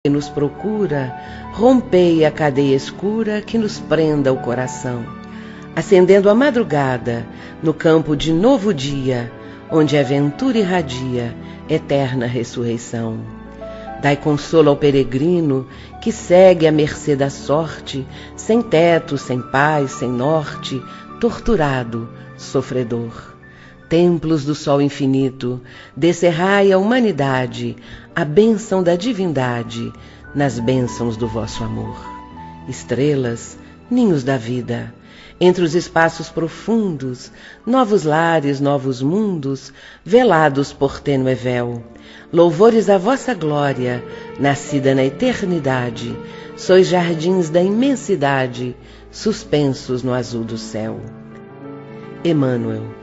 que nos procura, rompei a cadeia escura que nos prenda o coração, acendendo a madrugada no campo de novo dia, onde a ventura irradia eterna ressurreição. Dai consolo ao peregrino que segue à mercê da sorte, sem teto, sem paz, sem norte, torturado, sofredor. Templos do sol infinito, descerrai à humanidade a bênção da divindade nas bênçãos do vosso amor. Estrelas, ninhos da vida, entre os espaços profundos, novos lares, novos mundos, velados por tênue véu. Louvores à vossa glória, nascida na eternidade, sois jardins da imensidade, suspensos no azul do céu. Emmanuel.